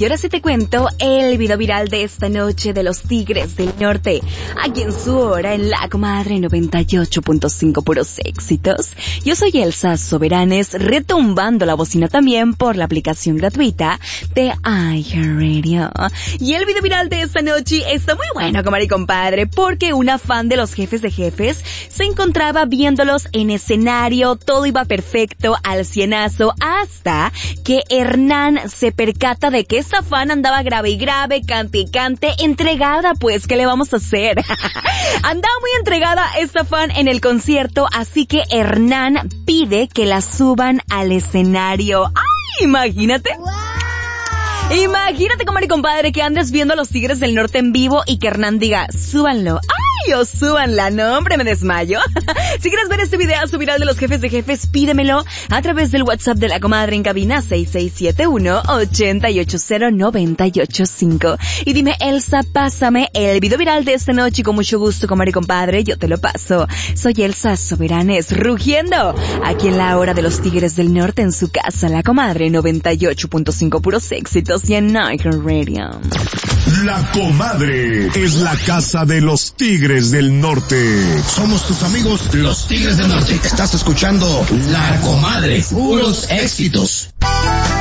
Y ahora sí te cuento el video viral de esta noche de los Tigres del Norte. Aquí en su hora, en La Comadre 98.5, puros éxitos. Yo soy Elsa Soberanes, retumbando la bocina también por la aplicación gratuita de iHeartRadio. Y el video viral de esta noche está muy bueno, comadre y compadre, porque una fan de los Jefes de Jefes se encontraba viéndolos en escenario, todo iba perfecto, al cienazo, hasta que Hernán se percata de que esta fan andaba grave y grave, cante y cante, entregada, pues, ¿qué le vamos a hacer? Andaba muy entregada esta fan en el concierto, así que Hernán pide que la suban al escenario. ¡Ay, imagínate! ¡Wow! Imagínate, comadre y compadre, que andes viendo a los Tigres del Norte en vivo y que Hernán diga, súbanlo. ¡Ay, o súbanla! No, hombre, me desmayo. Si quieres ver este videazo viral de los Jefes de Jefes, pídemelo a través del WhatsApp de la comadre en cabina 6671-880985. Y dime, Elsa, pásame el video viral de esta noche y con mucho gusto, comadre y compadre, yo te lo paso. Soy Elsa Soberanes, rugiendo aquí en la hora de los Tigres del Norte en su casa, la comadre 98.5, puros éxitos y en iHeartRadio. La Comadre es la casa de los Tigres del Norte. Somos tus amigos, los Tigres del Norte. Estás escuchando La Comadre, puros éxitos.